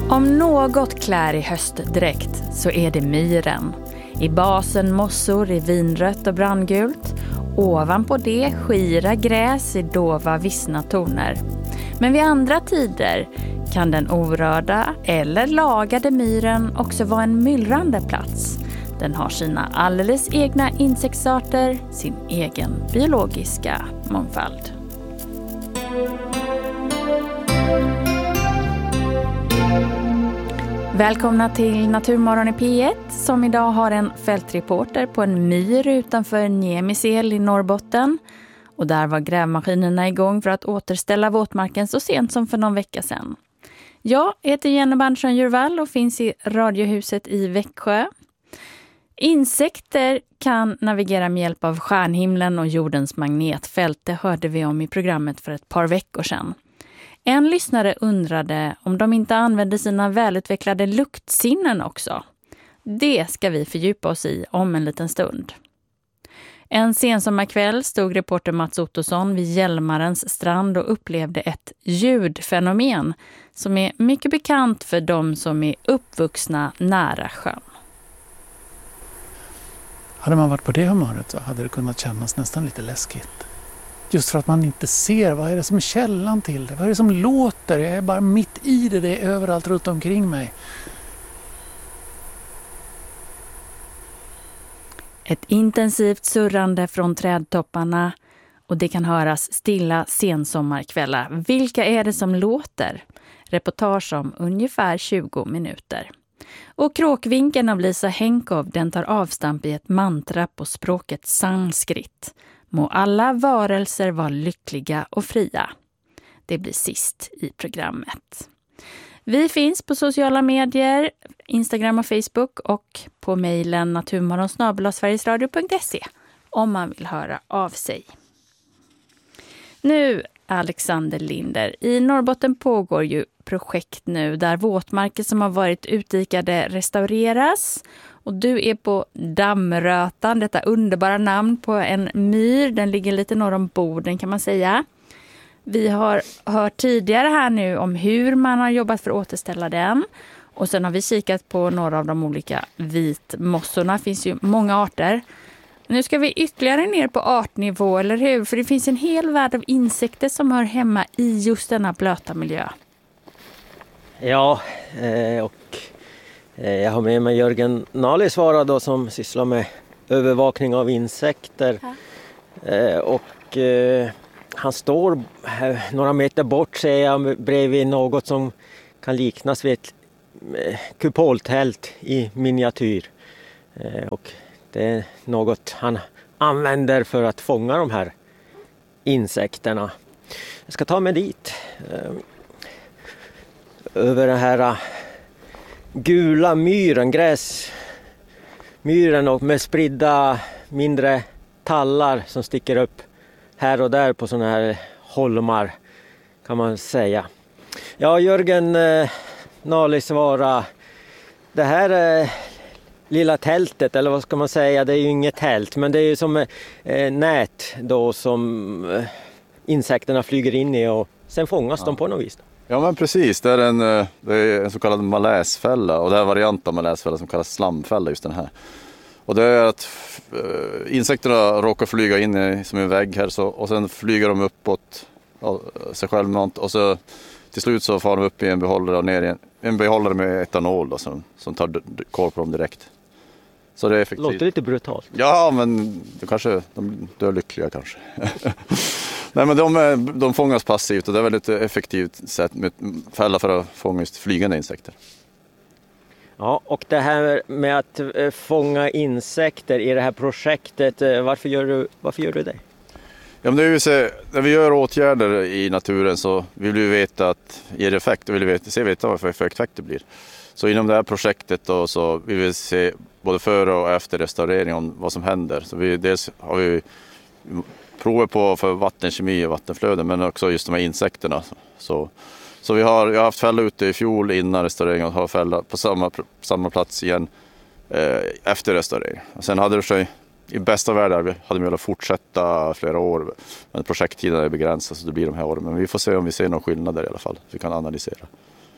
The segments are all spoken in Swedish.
Om något klär i höstdräkt så är det myren. I basen mossor i vinrött och brandgult. Ovanpå det skira gräs i dova vissna toner. Men vid andra tider kan den orörda eller lagade myren också vara en myllrande plats. Den har sina alldeles egna insektsarter, sin egen biologiska mångfald. Välkomna till Naturmorgon i P1 som idag har en fältreporter på en myr utanför Niemisel i Norrbotten. Och där var grävmaskinerna igång för att återställa våtmarken så sent som för någon vecka sedan. Jag heter Jenny Bandsson-Jurvall och finns i Radiohuset i Växjö. Insekter kan navigera med hjälp av stjärnhimlen och jordens magnetfält. Det hörde vi om i programmet för ett par veckor sedan. En lyssnare undrade om de inte använde sina välutvecklade luktsinnen också. Det ska vi fördjupa oss i om en liten stund. En sensommarkväll stod reporter Mats Ottosson vid Hjälmarens strand och upplevde ett ljudfenomen som är mycket bekant för de som är uppvuxna nära sjön. Hade man varit på det humöret så hade det kunnat kännas nästan lite läskigt. Just för att man inte ser vad är det som är källan till det. Vad är det som låter? Jag är bara mitt i det. Det är överallt runt omkring mig. Ett intensivt surrande från trädtopparna och det kan höras stilla sensommarkvällar. Vilka är det som låter? Reportage om ungefär 20 minuter. Och kråkvinkeln av Lisa Henkov, den tar avstamp i ett mantra på språket sanskrit. Må alla varelser vara lyckliga och fria. Det blir sist i programmet. Vi finns på sociala medier, Instagram och Facebook och på mejlen naturmorgon@sverigesradio.se om man vill höra av sig. Nu, Alexander Linder, i Norrbotten pågår ju projekt nu där våtmarker som har varit utdikade restaureras. Och du är på Dammrötan, detta underbara namn på en myr. Den ligger lite norr om Boden kan man säga. Vi har hört tidigare här nu om hur man har jobbat för att återställa den. Och sen har vi kikat på några av de olika vitmossorna. Det finns ju många arter. Nu ska vi ytterligare ner på artnivå, eller hur? För det finns en hel värld av insekter som hör hemma i just denna blöta miljö. Ja, och jag har med mig Jörgen Nalisvaara då, som sysslar med övervakning av insekter. Och han står några meter bort, ser jag, bredvid något som kan liknas vid ett kupoltält i miniatyr. Och det är något han använder för att fånga de här insekterna. Jag ska ta mig dit. Över den här gula myren, gräsmyren, och med spridda mindre tallar som sticker upp här och där på sådana här holmar kan man säga. Ja, Jörgen Nalisvaara, det här lilla tältet, eller vad ska man säga, det är ju inget tält, men det är ju som nät då som insekterna flyger in i och sen fångas de på något vis. Ja, men precis, det är en så kallad maläsfälla, och det är variant av maläsfälla som kallas slamfälla, just den här. Och det är att insekterna råkar flyga in som en vägg här, och sen flyger de uppåt sig självmant, och så till slut så far de upp i en behållare och ner i en behållare med etanol då, som tar koll på dem direkt. Så det är effektivt. Låter lite brutalt. Ja, men de dör lyckliga kanske. Nej, men de fångas passivt, och det är väldigt effektivt sätt med fälla för att fånga just flygande insekter. Ja, och det här med att fånga insekter i det här projektet, varför gör du det? Ja, men det är ju så, när vi gör åtgärder i naturen så vill vi veta att ger det effekt, och vill vi veta vad för effekt det blir. Så inom det här projektet då, så vill vi se både före och efter restaurering om vad som händer. Så dels har vi prover på för vattenkemi och vattenflöden, men också just de här insekterna. Så jag har haft fälla ute i fjol innan restaureringen och har fälla på samma plats igen efter restaurering. Och sen hade det sig i bästa världen hade vi velat fortsätta flera år, men projekttiden är begränsad så det blir de här åren. Men vi får se om vi ser några skillnader i alla fall, vi kan analysera.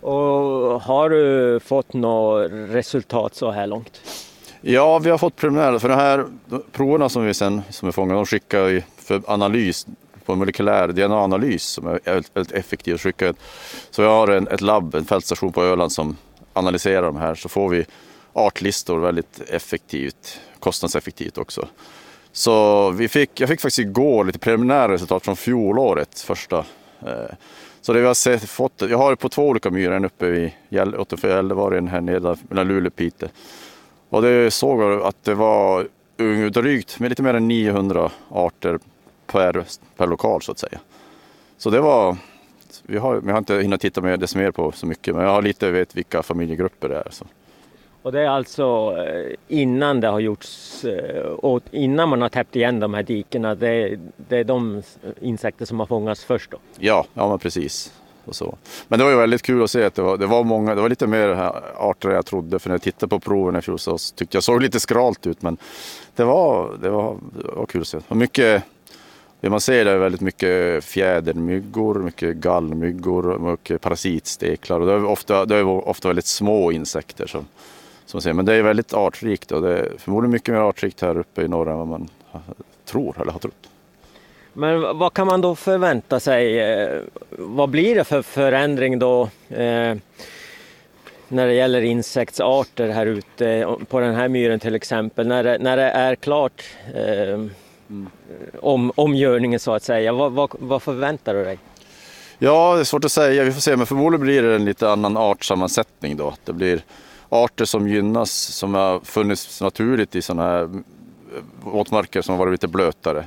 Och har du fått något resultat så här långt? Ja, vi har fått preliminära. För de här proverna som är fångade, de skickar vi för analys på molekylär DNA-analys som är väldigt effektiv att skicka ut. Så vi har ett labb, en fältstation på Öland som analyserar de här, så får vi artlistor väldigt effektivt, kostnadseffektivt också. Så jag fick faktiskt igår lite preliminära resultat från fjolåret första. Så det vi har fått, jag har det på 2 olika myrar, en uppe vid Gällivare här nere mellan Luleå och Piteå. Och det såg att det var drygt med lite mer än 900 arter per lokal så att säga. Så det var, jag har inte hunnit titta med det mer på så mycket, men jag har lite vet vilka familjegrupper det är. Så. Och det är alltså innan det har gjorts, och innan man har täppt igen de här dikerna, det är de insekter som har fångats först då? Ja men precis. Och så. Men det var ju väldigt kul att se att det var lite mer arter än jag trodde, för när jag tittade på proven i fjol så tyckte jag såg lite skralt ut, men det var kul att se. Och mycket, det man ser är väldigt mycket fjädermyggor, mycket gallmyggor, mycket parasitsteklar, och det är ofta väldigt små insekter som ser, men det är väldigt artrikt, och det är förmodligen mycket mer artrikt här uppe i norr än vad man tror eller har trott. Men vad kan man då förvänta sig? Vad blir det för förändring då när det gäller insektsarter här ute på den här myren till exempel? När det är klart omgörningen så att säga, vad förväntar du dig? Ja, det är svårt att säga. Vi får se, men förmodligen blir det en lite annan artsammansättning då. Det blir arter som gynnas, som har funnits naturligt i sådana här våtmarker som har varit lite blötare.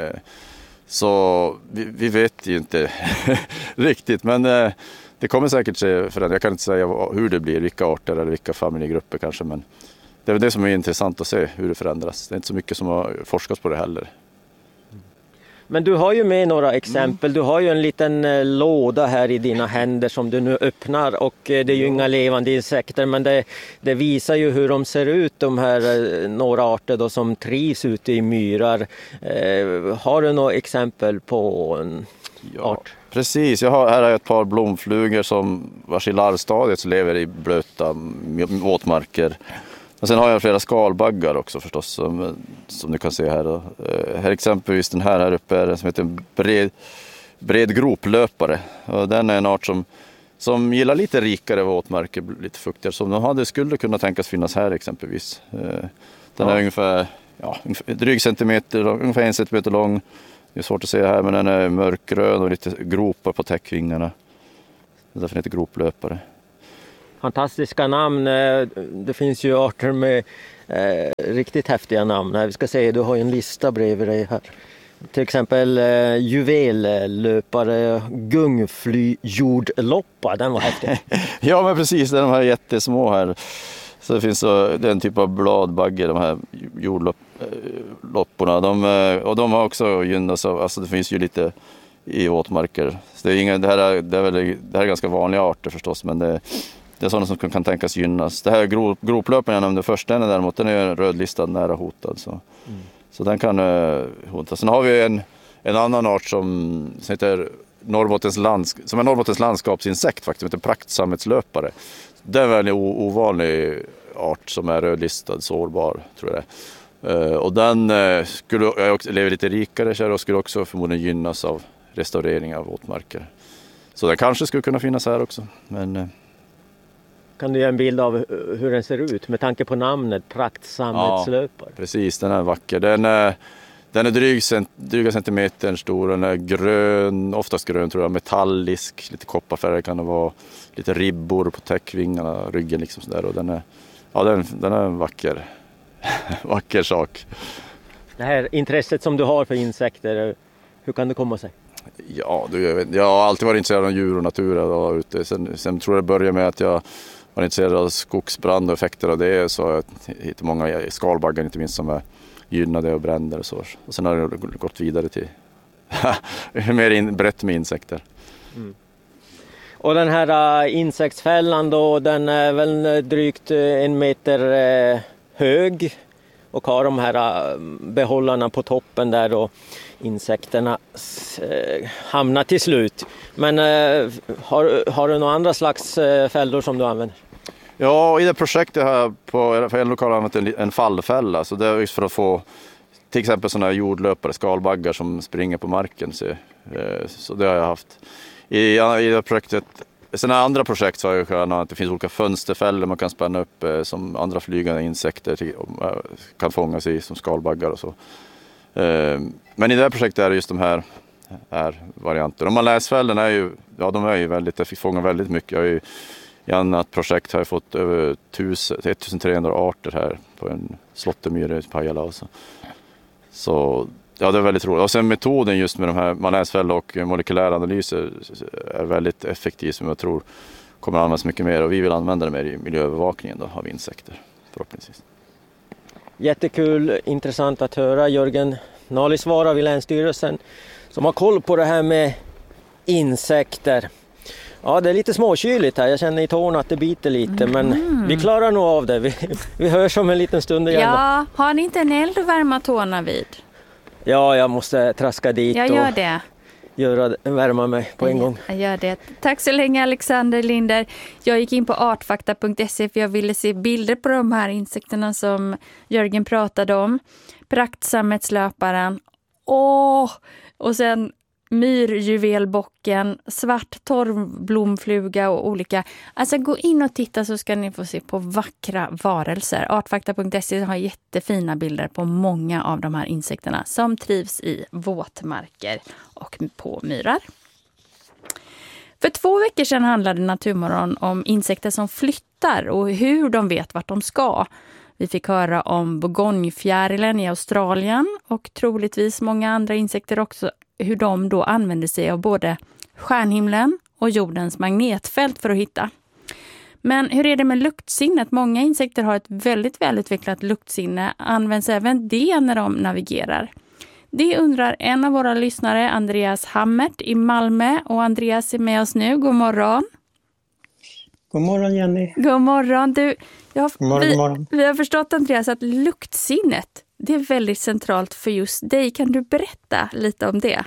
Så vi vet ju inte riktigt, men det kommer säkert se förändring. Jag kan inte säga hur det blir, vilka arter eller vilka familjegrupper kanske, men det är väl det som är intressant att se, hur det förändras. Det är inte så mycket som har forskats på det heller. Men du har ju med några exempel. Du har ju en liten låda här i dina händer som du nu öppnar, och det är ju inga levande insekter, men det visar ju hur de ser ut, de här några arter då som trivs ute i myrar. Har du några exempel på en art? Precis, här har jag ett par blomflugor som vars i larvstadiet lever i blöta våtmarker. Och sen har jag flera skalbaggar också förstås, som du kan se här. Här exempelvis den här uppe är som heter bred groplöpare. Och den är en art som gillar lite rikare våtmarker, lite fuktigare, som skulle kunna tänkas finnas här exempelvis. Den är ungefär dryg centimeter, ungefär 1 centimeter lång. Det är svårt att se här, men den är mörkgrön och lite gropar på täckvingarna. Det är därför den heter groplöpare. Fantastiska namn. Det finns ju arter med riktigt häftiga namn. Vi ska se, du har ju en lista bredvid dig här. Till exempel juvellöpare, gungflyjordloppa, den var häftig. Ja men precis, det är de här jättesmå här. Så det finns den typ av bladbagge, de här jordlopporna. De har också gynnats av, alltså det finns ju lite i våtmarker. Så det här är ganska vanliga arter förstås, men det är sådana som kan tänkas gynnas. Det här groplöparen jag nämnde först, den är rödlistad, nära hotad. Så den kan hotas. Sen har vi en annan art som heter Norrbottens landskapsinsekt faktiskt, som heter praktsammetslöpare. Det är en väldigt ovanlig art som är rödlistad, sårbar tror jag det. Och den lever lite rikare och skulle också förmodligen gynnas av restaurering av våtmarker. Så den kanske skulle kunna finnas här också, men... Kan du ge en bild av hur den ser ut med tanke på namnet praktsammetslöpare? Ja, precis, den är vacker. Den är dryga centimeter stor, den är grön, oftast grön tror jag, metallisk, lite kopparfärg kan det vara, lite ribbor på täckvingarna, ryggen liksom sådär, och den är en vacker vacker sak. Det här intresset som du har för insekter, hur kan det komma sig? Ja, jag har alltid varit intresserad av djur och natur ute. Sen tror jag det började med att jag var intresserad av skogsbrand och effekter av det, så jag hittade många skalbaggar inte minst som är gynnade och bränder och så. Och sen har det gått vidare till mer brett med insekter. Mm. Och den här insektsfällan då, den är väl drygt 1 meter hög och har de här behållarna på toppen där och insekterna hamnar till slut. Men har du några andra slags fällor som du använder? Ja, i det projektet har jag på en lokal använt en fallfälla. Så det är just för att få till exempel sådana här jordlöpare, skalbaggar som springer på marken. Så det har jag haft. I det projektet, sen andra projekt så har jag kunnat att det finns olika fönsterfällor man kan spänna upp som andra flygande insekter kan fångas i som skalbaggar och så. Men i det här projektet är det just de här varianterna. De maläsfällorna är ju väldigt, fångar väldigt mycket. Jag har ju, i annat projekt har jag fått över 1300 arter här på en slåttermyra i Pajala. Så ja, det är väldigt roligt. Och sen metoden just med de här maläsfällor och molekylära analyser är väldigt effektiv som jag tror kommer att användas mycket mer. Och vi vill använda det mer i miljöövervakningen då, av insekter förhoppningsvis. Jättekul, intressant att höra. Jörgen Nalisvaara vid Länsstyrelsen som har koll på det här med insekter. Ja, det är lite småkyligt här. Jag känner i tårna att det biter lite, men vi klarar nog av det. Vi hörs om en liten stund igen. Ja, har ni inte en eld att värma tårna vid? Ja, jag måste traska dit Jag gör det. Värma mig på en gång. Jag gör det. Tack så länge Alexander Linder. Jag gick in på artfakta.se för jag ville se bilder på de här insekterna som Jörgen pratade om. Praktsammetslöparen. Och sen myrjuvelbocken, svart torvblomfluga och olika. Alltså gå in och titta så ska ni få se på vackra varelser. Artfakta.se har jättefina bilder på många av de här insekterna som trivs i våtmarker och på myrar. För 2 veckor sedan handlade Naturmorgon om insekter som flyttar och hur de vet vart de ska. Vi fick höra om bourgognefjärilen i Australien och troligtvis många andra insekter också, hur de då använder sig av både stjärnhimlen och jordens magnetfält för att hitta. Men hur är det med luktsinnet? Många insekter har ett väldigt välutvecklat luktsinne. Används även det när de navigerar? Det undrar en av våra lyssnare, Andreas Hammert i Malmö. Och Andreas är med oss nu. God morgon. God morgon Jenny. God morgon. God morgon. Vi har förstått, Andreas, att luktsinnet, det är väldigt centralt för just dig. Kan du berätta lite om det?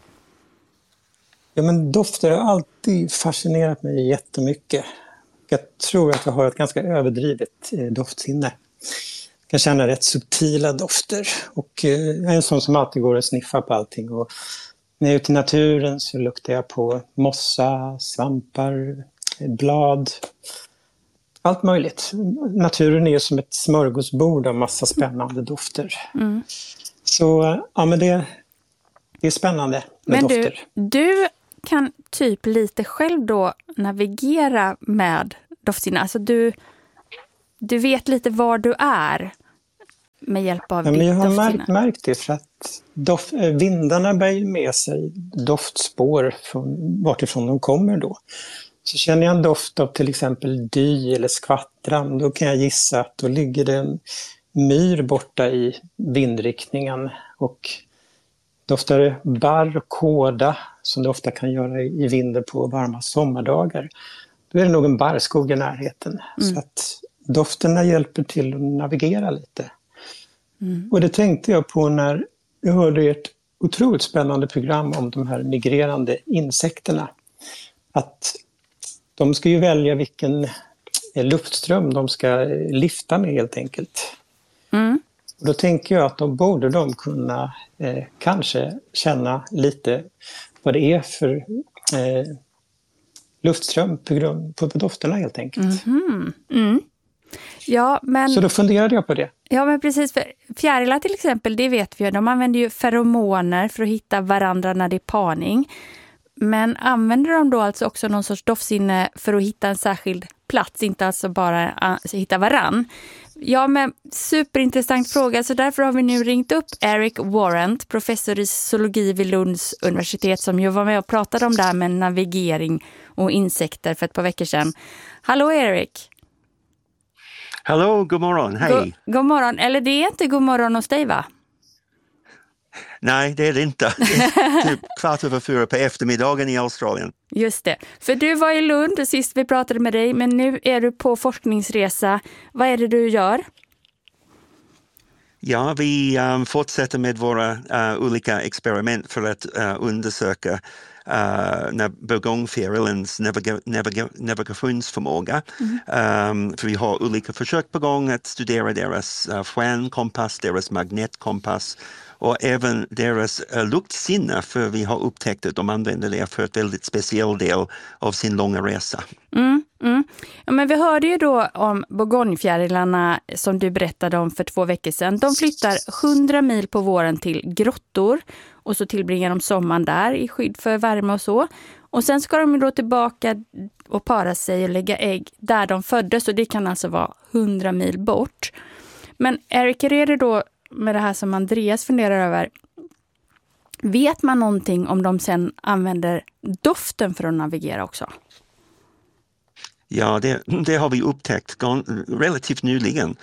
Ja, men dofter har alltid fascinerat mig jättemycket. Jag tror att jag har ett ganska överdrivet doftsinne. Jag kan känna rätt subtila dofter. Och jag är en sån som alltid går och sniffar på allting. Och när jag är ute i naturen så luktar jag på mossa, svampar, blad. Allt möjligt. Naturen är som ett smörgåsbord av massa spännande dofter. Mm. Så ja, men det är spännande med dofter. Du kan typ lite själv då navigera med doftsinne. Alltså du vet lite var du är med hjälp av ditt jag har doftsinne. märkt det för att vindarna bär med sig doftspår från vartifrån de kommer då. Så känner jag en doft av till exempel dy eller skvattran, då kan jag gissa att då ligger det en myr borta i vindriktningen. Och doftar det barr och kåda, som det ofta kan göra i vinden på varma sommardagar, då är det nog en barrskog i närheten. Så att dofterna hjälper till att navigera lite. Och det tänkte jag på när jag hörde ett otroligt spännande program om de här migrerande insekterna. Att de ska ju välja vilken luftström de ska lyfta med helt enkelt. Och då tänker jag att då borde de kunna kanske känna lite vad det är för luftström på dofterna helt enkelt. Ja, men... Så då funderade jag på det. Ja, men precis. För fjärilar till exempel, det vet vi ju. De använder ju feromoner för att hitta varandra när det är parning. Men använder de då alltså också någon sorts doftsinne för att hitta en särskild plats, inte alltså bara hitta varann? Ja, men superintressant fråga. Så därför har vi nu ringt upp Eric Warrant, professor i zoologi vid Lunds universitet, som ju var med och pratade om det här med navigering och insekter för ett par veckor sedan. Hallå Eric! Hallå, god morgon, hej! God morgon, eller det är inte god morgon hos dig, va? Nej, det är det inte. Det är typ 4:15 på eftermiddagen i Australien. Just det. För du var i Lund sist vi pratade med dig, men nu är du på forskningsresa. Vad är det du gör? Ja, vi fortsätter med våra olika experiment för att undersöka Bourgogne-fjärilens navigationsförmåga. För vi har olika försök på gång att studera deras stjärnkompass, deras magnetkompass och även deras luktsinne, för vi har upptäckt att de använder det för ett väldigt speciell del av sin långa resa. Ja, men vi hörde ju då om Bourgogne-fjärilarna som du berättade om för 2 veckor sedan. De flyttar 100 mil på våren till grottor och så tillbringar de sommaren där i skydd för värme och så. Och sen ska de då tillbaka och para sig och lägga ägg där de föddes, och det kan alltså vara 100 mil bort. Men Erik, hur är det då med det här som Andreas funderar över? Vet man någonting om de sen använder doften för att navigera också? Ja, det har vi upptäckt relativt nyligen.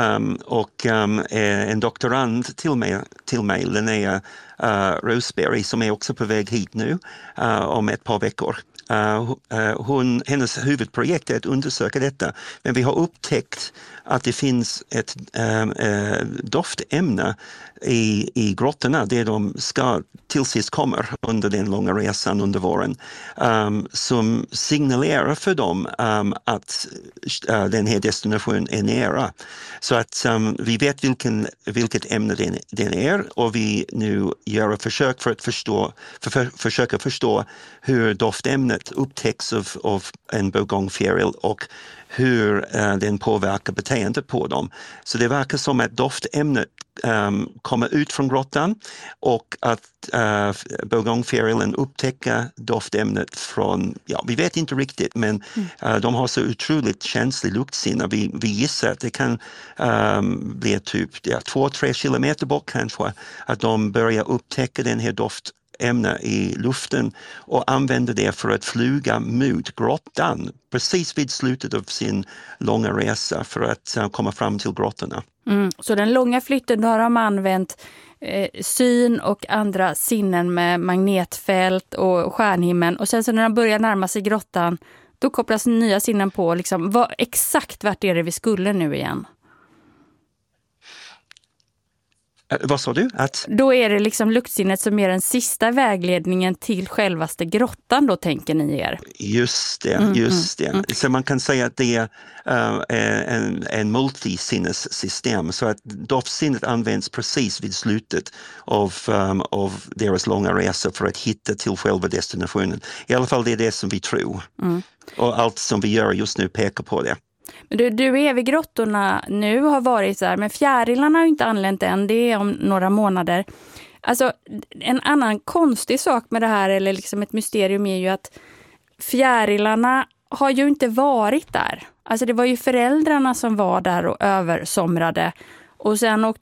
En doktorand till mig, Linnea Roseberry, som är också på väg hit nu om ett par veckor. Hennes huvudprojekt är att undersöka detta, men vi har upptäckt att det finns ett doftämne i grottorna där de ska till sist kommer under den långa resan under våren, som signalerar för dem att den här destinationen är nära. Så att vi vet vilket ämne den är, och vi nu gör ett försök för att försöka förstå hur doftämnet upptäcks av en Bourgogne-fjäril och hur den påverkar beteendet på dem. Så det verkar som att doftämnet kommer ut från grottan och att Bourgogne-fjärilen upptäcker doftämnet från, vi vet inte riktigt, men de har så otroligt känslig luktsinne. Vi gissar att det kan bli typ 2-3 kilometer bort kanske, att de börjar upptäcka den här doftämne i luften och använder det för att flyga mot grottan precis vid slutet av sin långa resa för att komma fram till grottorna. Så den långa flytten, då har de använt syn och andra sinnen med magnetfält och stjärnhimmel, och sen så när de börjar närma sig grottan, då kopplas nya sinnen på. Liksom, exakt vart är det vi skulle nu igen? Vad sa du? Då är det liksom luktsinnet som är den sista vägledningen till självaste grottan, då tänker ni er? Just det. Så man kan säga att det är en multisinnessystem, så att doftsinnet används precis vid slutet av deras långa resa för att hitta till själva destinationen. I alla fall det är det som vi tror. Och allt som vi gör just nu pekar på det. Men du är vid grottorna nu, har varit så här, men fjärilarna har inte anlänt än, det är om några månader. Alltså en annan konstig sak med det här, eller liksom ett mysterium, är ju att fjärilarna har ju inte varit där. Alltså det var ju föräldrarna som var där och översomrade, och sen åkte